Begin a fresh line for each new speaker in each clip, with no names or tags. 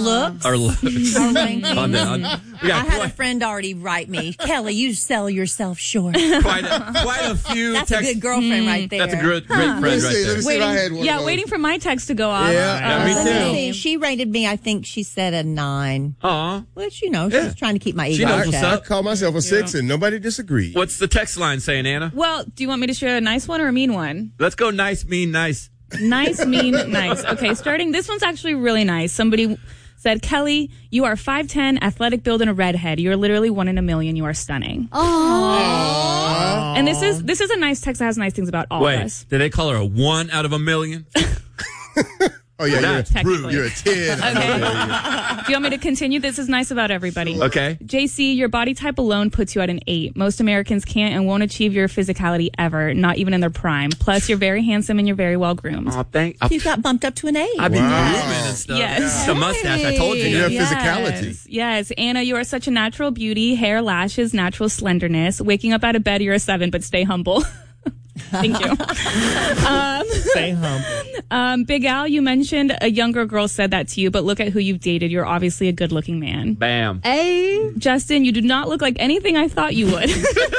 looks.
Our looks.
Our ranking.
I
had a friend already write me, Kelly, you sell yourself short.
Quite a few.
That's a good girlfriend right there.
That's a great friend right there.
Let me see if I had one of those.
Waiting for my text to go off.
Yeah,
me too.
See, she rated me, I think she said a 9.
Aw.
Which, she's trying to keep my ego
She knows
in
what's
check.
up.
I call myself a 6, and nobody disagreed.
What's the text line saying, Anna?
Well, do you want me to share a nice one or a mean one?
Let's go nice, mean, nice.
Nice, mean, nice. Okay, starting. This one's actually really nice. Somebody said, Kelly, you are 5'10", athletic build, and a redhead. You are literally 1 in a million. You are stunning.
Aww.
And this is a nice text that has nice things about all of us.
Did they call her a 1 out of a million?
Oh, yeah,
That's
rude.
You're a 10.
Okay. Do you want me to continue? This is nice about everybody.
Okay.
JC, your body type alone puts you at an 8. Most Americans can't and won't achieve your physicality ever, not even in their prime. Plus, you're very handsome and you're very well groomed.
Oh,
You got bumped up to an 8.
I've been
Wow.
grooming and stuff.
Yes.
The mustache, I told you.
You have
Yes.
physicality.
Yes. Anna, you are such a natural beauty, hair, lashes, natural slenderness. Waking up out of bed, you're a 7, but stay humble. Thank you.
Stay humble.
Big Al, you mentioned a younger girl said that to you, but look at who you've dated. You're obviously a good-looking man.
Bam.
Hey.
Justin, you do not look like anything I thought you would.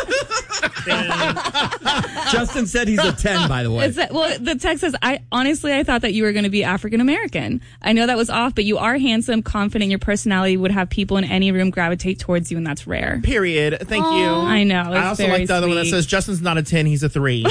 Justin said he's a 10, by the way.
The text says, I thought that you were going to be African American. I know that was off, but you are handsome, confident. Your personality would have people in any room gravitate towards you, and that's rare.
Period. Thank you.
I know.
I also like the other one that says Justin's not a 10, he's a 3.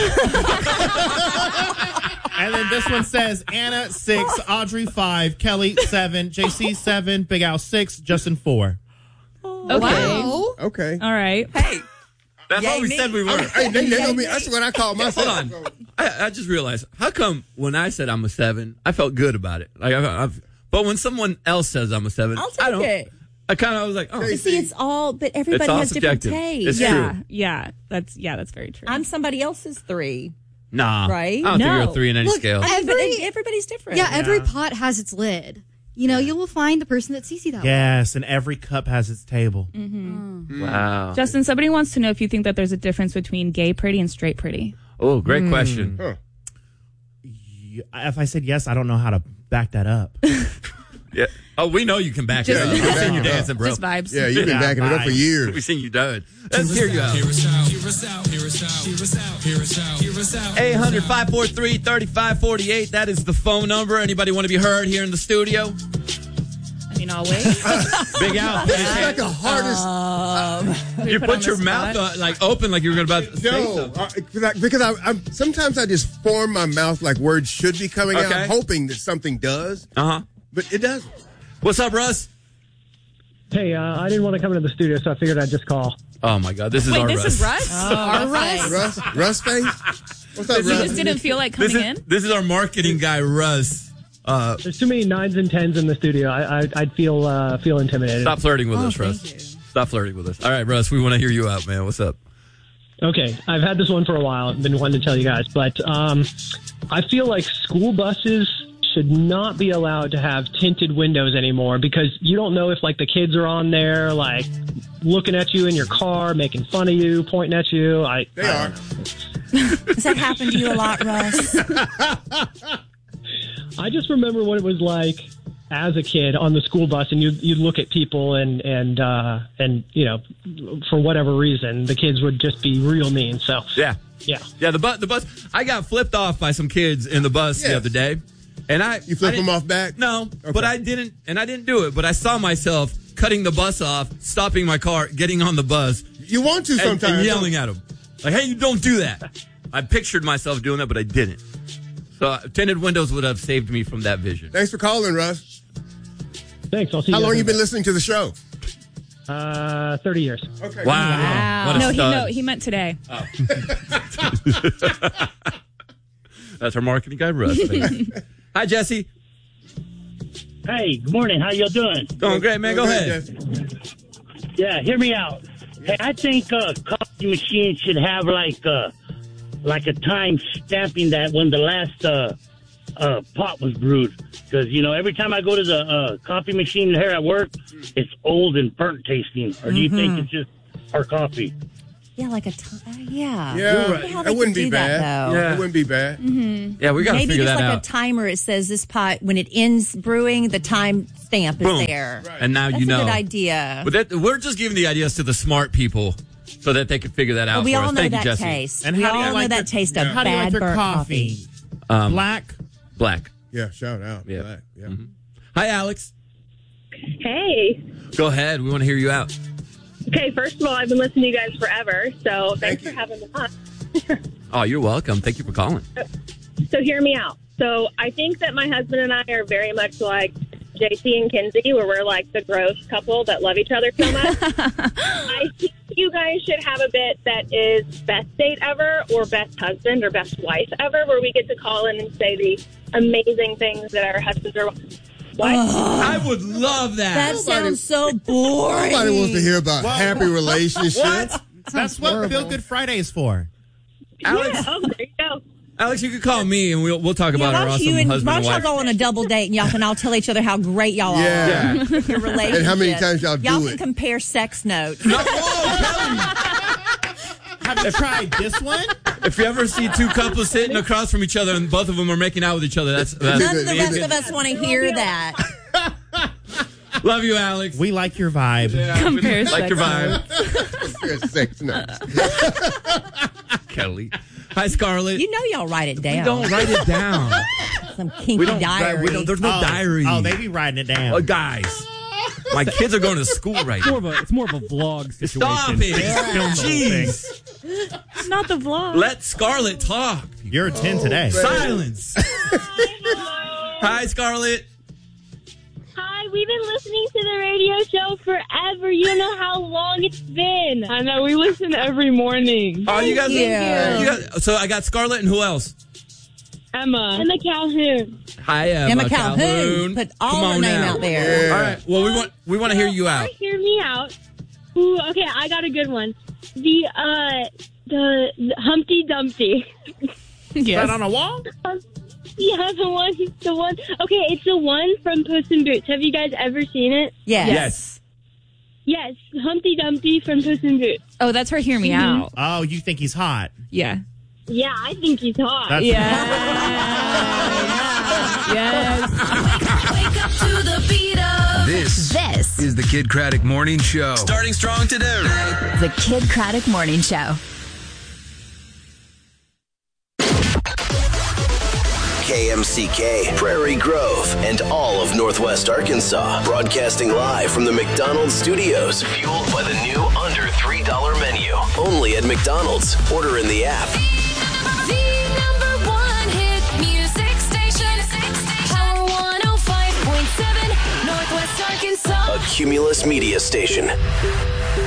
And then this one says Anna 6, Audrey 5, Kelly 7, JC 7, Big Al 6, Justin 4.
Okay.
Wow.
Okay.
All right.
Hey.
That's what we said we were.
Hey, they know me. That's what I call myself.
Hold on. I just realized, how come when I said I'm a 7, I felt good about it? But when someone else says I'm a 7,
I'll take
I don't.
it.
I kind of was like, oh.
See, it's all, but everybody
It's all
has different
subjective.
tastes.
It's true.
Yeah. That's very true.
I'm somebody else's 3.
Nah.
Right?
I don't think
No.
you're a 3 in any
Look,
scale.
Everybody's different.
Yeah, every pot has its lid. You know, you will find the person that sees you that way.
Yes, and every cup has its table.
Wow.
Justin, somebody wants to know if you think that there's a difference between gay pretty and straight pretty.
Oh, great question.
Huh.
If I said yes, I don't know how to back that up.
Yeah. Oh, we know you can back it up.
you can
We've
back
seen you
it up.
dancing, bro.
Just vibes.
Yeah, you've been backing it up for years.
We've seen you do it. Let's hear you out. 800-543-3548. That is the phone number. Anybody want to be heard here in the studio?
I mean, always.
Big Al.
It's like the hardest.
You
put on
put
the
your
spot?
mouth open like you were about to say
No,
something.
because I'm sometimes I just form my mouth like words should be coming out,
Okay.
hoping that something does,
Uh-huh.
but it doesn't.
What's up, Russ?
Hey, I didn't want to come into the studio, so I figured I'd just call.
Oh, my God. This is
Wait,
our
this
Russ.
is Russ?
Our Russ.
Russ face? What's up,
You
Russ?
just didn't feel like coming in?
This is our marketing guy, Russ.
There's too many 9s and 10s in the studio. I'd feel intimidated.
Stop flirting with us,
thank
Russ.
you.
Stop flirting with us. All right, Russ, we want to hear you out, man. What's up?
Okay, I've had this one for a while. I've been wanting to tell you guys, but I feel like school buses should not be allowed to have tinted windows anymore because you don't know if, like, the kids are on there, like, looking at you in your car, making fun of you, pointing at you.
They are.
Does that happen to you a lot, Russ?
I just remember what it was like as a kid on the school bus, and you'd look at people, and you know, for whatever reason, the kids would just be real mean. So
Yeah.
yeah.
The bus. I got flipped off by some kids in the bus the
Yes.
other day, and
You flip them off back?
No,
Okay.
but I didn't do it. But I saw myself cutting the bus off, stopping my car, getting on the bus,
You want to
and
sometimes.
yelling at them, like, "Hey, you don't do that!" I pictured myself doing that, but I didn't. So tinted windows would have saved me from that vision.
Thanks for calling, Russ.
Thanks. I'll see you.
How long
guys
you been listening to the show?
30 years.
Okay.
Wow. What a
No,
stud.
he meant today.
That's our marketing guy, Russ. Hi, Jesse.
Hey, good morning. How y'all doing?
Doing great, man. Go ahead.
Jesse.
Yeah, hear me out. Hey, I think coffee machine should have like a time stamping that when the last pot was brewed. Because, you know, every time I go to the coffee machine here at work, it's old and burnt tasting. Or do you think it's just our coffee?
Yeah, like a yeah.
Yeah,
I wonder how they
that wouldn't
could
be
do that,
bad.
though.
Yeah.
It wouldn't be bad.
Yeah, we got to
Maybe
figure
just
that
like
out.
a timer. It says this pot when it ends brewing, the time stamp is
Boom.
there.
And now
That's
you know.
a good idea.
But we're just giving the ideas to the smart people so that they can figure that out
But we
for
all
us.
know
Thank you,
that
Jesse.
taste.
And
we
how do
all
you
know
like
that
your-
taste of
How do you
bad
like your
burnt
coffee?
coffee.
Black?
Black.
Yeah, shout out.
Yeah.
Black. Yeah.
Hi, Alex.
Hey.
Go ahead. We want to hear you out.
Okay, first of all, I've been listening to you guys forever, so thanks for
you.
having me on.
Oh, you're welcome. Thank you for calling.
So hear me out. So I think that my husband and I are very much like JC and Kinsey, where we're like the gross couple that love each other so much. I think you guys should have a bit that is best date ever or best husband or best wife ever, where we get to call in and say the amazing things that our husbands or wives.
I would love
That
that.
sounds so boring.
Nobody wants to hear about
Well,
happy relationships.
That's what Feel Good Friday is for.
Alex,
Oh, there you go.
Alex, you could call me and we'll talk about
why
our
don't
awesome
you and
husband
why
and
don't y'all
wife.
go on a double date and y'all can all tell each other how great y'all
Yeah.
are. Your relationship.
And how many times y'all do
Y'all
it.
can compare sex notes.
No, whoa, Kelly.
Have you tried this one?
If you ever see two couples sitting across from each other and both of them are making out with each other, that's
None of the
Leave
rest
it.
of us want to hear that.
love you, Alex.
We like your vibe.
Compare
Like your
sex
vibe,
Sex nuts.
Kelly. Hi, Scarlett.
You know y'all write it down.
Don't write it down.
Some kinky
We don't.
diary.
We don't. There's no diary.
Oh, they be writing it down.
Guys, my kids are going to school right now.
It's more of a vlog situation.
Stop it!
Film the whole thing.
Jeez.
It's not the vlog.
Let Scarlett talk.
You're a 10 today.
Silence. Hi, Scarlett.
Hi, we've been listening to the radio show forever. You don't know how long it's been. I know, we listen every morning.
Oh, you guys.
Thank
You got, so I got Scarlett and who else?
Emma Calhoun.
Hi,
Emma Calhoun. Put all
Come
her
on
name
now.
out there.
All right. Well, we want to hear you out.
Hear me out. Ooh, okay, I got a good one. The Humpty Dumpty.
Yes.
Right on a wall?
Yeah, the one. Okay, it's the one from Puss in Boots. Have you guys ever seen it?
Yes.
Yes, Humpty Dumpty from Puss in Boots.
Oh, that's her hear me out.
Oh, you think he's hot?
Yeah.
Yeah, I think he's hot.
That's
Yes.
Wake up to the beat of
This is the Kid Craddock Morning Show.
Starting strong today.
the Kid Craddock Morning Show.
KMCK, Prairie Grove, and all of Northwest Arkansas. Broadcasting live from the McDonald's studios. Fueled by the new under $3 menu. Only at McDonald's. Order in the app.
The number one hit music station. Power 105.7, Northwest Arkansas.
A Cumulus Media Station.